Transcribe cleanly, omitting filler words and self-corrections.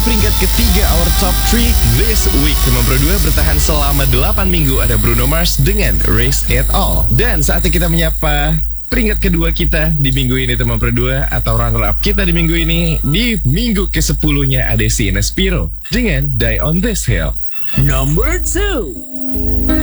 peringkat ketiga our top 3 this week. Teman Pro 2 bertahan selama 8 minggu. Ada Bruno Mars dengan Risk It All. Dan saatnya kita menyapa peringkat kedua kita di minggu ini, teman Pro 2, atau runner up kita di minggu ini. Di minggu ke-10-nya ada Sina Spiro dengan Die on This Hill. Number 2.